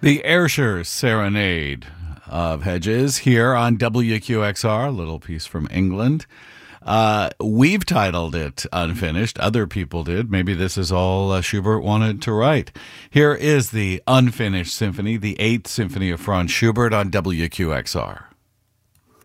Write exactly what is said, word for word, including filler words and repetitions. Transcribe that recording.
The Ayrshire Serenade of Hedges here on W Q X R, a little piece from England. Uh, we've titled it Unfinished. Other people did. Maybe this is all uh, Schubert wanted to write. Here is the Unfinished Symphony, the Eighth Symphony of Franz Schubert on W Q X R.